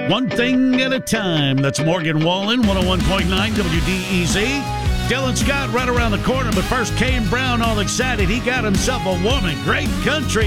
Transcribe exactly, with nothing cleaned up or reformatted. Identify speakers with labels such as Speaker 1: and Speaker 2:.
Speaker 1: One thing at a time. That's Morgan Wallen, one oh one point nine W D E Z. Dylan Scott right around the corner, but first Kane Brown all excited. He got himself a woman. Great country.